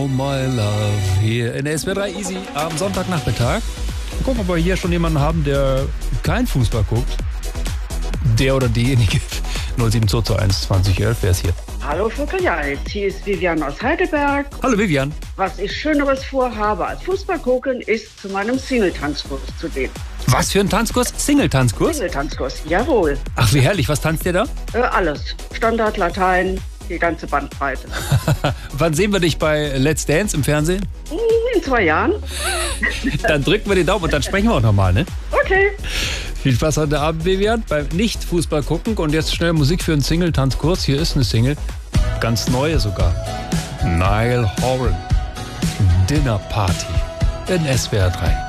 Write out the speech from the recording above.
Oh my love, hier in SWR 3 Easy am Sonntagnachmittag. Wir gucken, ob wir hier schon jemanden haben, der kein Fußball guckt. Der oder diejenige. 07221 2011, wer ist hier? Hallo Vierteljahres, hier ist Vivian aus Heidelberg. Hallo Vivian. Was ich Schöneres vorhabe als Fußball gucken, ist zu meinem Single-Tanzkurs zu gehen. Was für ein Tanzkurs? Single-Tanzkurs? Single-Tanzkurs, jawohl. Ach, wie herrlich. Was tanzt ihr da? Alles. Standard, Latein, die ganze Bandbreite. Wann sehen wir dich bei Let's Dance im Fernsehen? In 2 Jahren. Dann drücken wir den Daumen und dann sprechen wir auch nochmal, ne? Okay. Viel Spaß heute Abend, Vivian, beim Nicht-Fußball gucken. Und jetzt schnell Musik für einen Single-Tanzkurs. Hier ist eine Single, ganz neue sogar. Niall Horan, Dinner Party in SWR 3.